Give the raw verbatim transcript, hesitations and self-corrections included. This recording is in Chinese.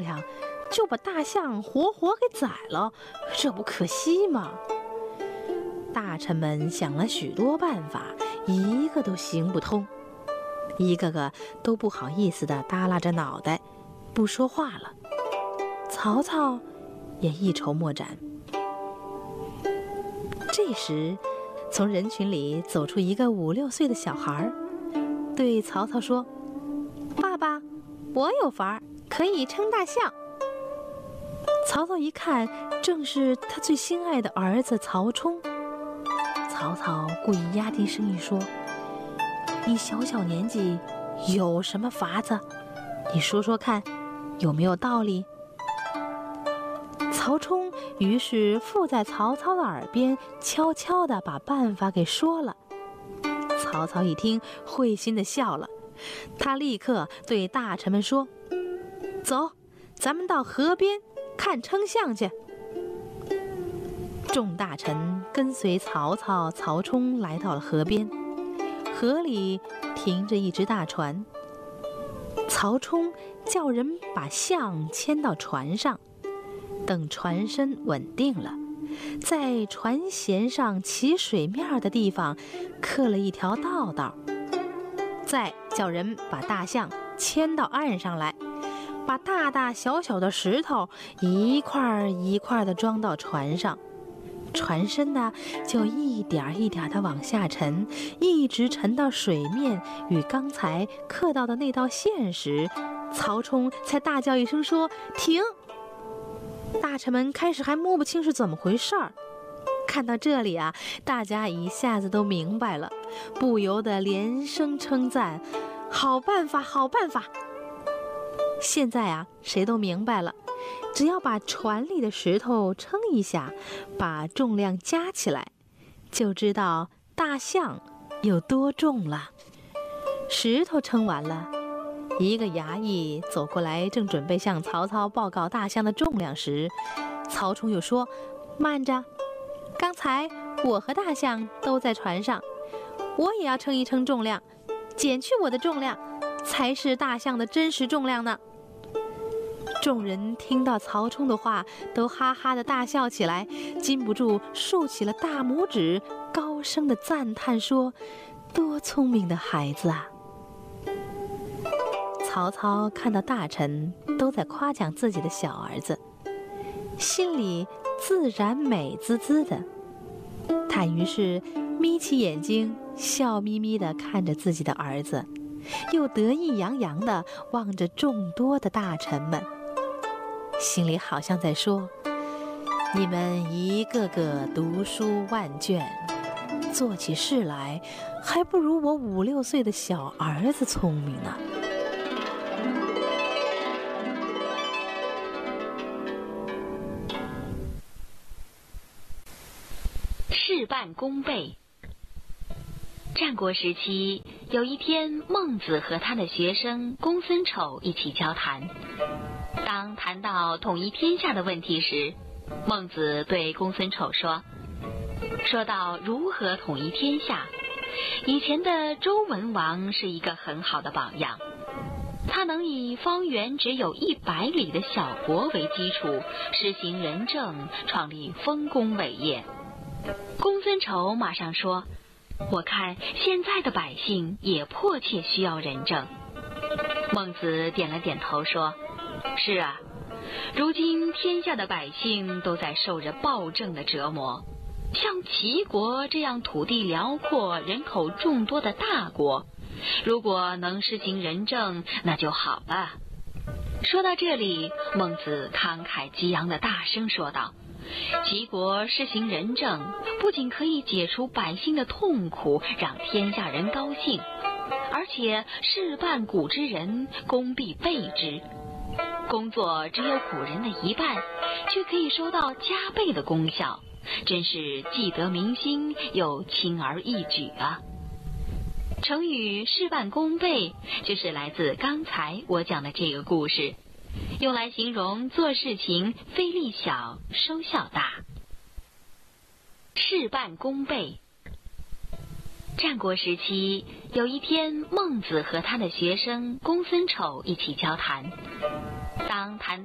量，就把大象活活给宰了，这不可惜吗？大臣们想了许多办法，一个都行不通，一个个都不好意思地耷拉着脑袋，不说话了。曹操也一筹莫展。这时，从人群里走出一个五六岁的小孩，对曹操说：“爸爸，我有法儿，可以称大象。”曹操一看，正是他最心爱的儿子曹冲。曹操故意压低声音说：“你小小年纪有什么法子？你说说看，有没有道理？”曹冲于是附在曹操的耳边，悄悄地把办法给说了。曹操一听，会心地笑了，他立刻对大臣们说：“走，咱们到河边看称象去。”众大臣跟随曹操、曹冲来到了河边，河里停着一只大船。曹冲叫人把象牵到船上，等船身稳定了，在船舷上起水面的地方刻了一条道道，再叫人把大象牵到岸上来，把大大小小的石头一块一块地装到船上。船身呢，就一点一点地往下沉，一直沉到水面与刚才刻到的那道线时，曹冲才大叫一声说：“停！”大臣们开始还摸不清是怎么回事儿。看到这里啊，大家一下子都明白了，不由得连声称赞：“好办法，好办法！”现在啊，谁都明白了，只要把船里的石头称一下，把重量加起来，就知道大象有多重了。石头称完了，一个衙役走过来，正准备向曹操报告大象的重量时，曹冲又说：“慢着，刚才我和大象都在船上，我也要称一称重量，减去我的重量，才是大象的真实重量呢。”众人听到曹冲的话，都哈哈地大笑起来，禁不住竖起了大拇指，高声地赞叹说：“多聪明的孩子啊！”曹操看到大臣都在夸奖自己的小儿子，心里自然美滋滋的。他于是眯起眼睛，笑眯眯地看着自己的儿子，又得意洋洋地望着众多的大臣们，心里好像在说：“你们一个个读书万卷，做起事来还不如我五六岁的小儿子聪明呢。” 事半功倍。战国时期，有一天，孟子和他的学生公孙丑一起交谈。当谈到统一天下的问题时，孟子对公孙丑说：“说到如何统一天下，以前的周文王是一个很好的榜样。他能以方圆只有一百里的小国为基础，实行仁政，创立丰功伟业。”公孙丑马上说：“我看现在的百姓也迫切需要仁政。”孟子点了点头说：“是啊，如今天下的百姓都在受着暴政的折磨，像齐国这样土地辽阔、人口众多的大国，如果能实行仁政，那就好了。”说到这里，孟子慷慨激昂地大声说道：“齐国施行仁政，不仅可以解除百姓的痛苦，让天下人高兴，而且事半谷之人，功必倍之。工作只有古人的一半，却可以收到加倍的功效，真是既得民心，又轻而易举啊！”成语事半功倍就是来自刚才我讲的这个故事，用来形容做事情费力小，收效大。事半功倍。战国时期，有一天，孟子和他的学生公孙丑一起交谈。当谈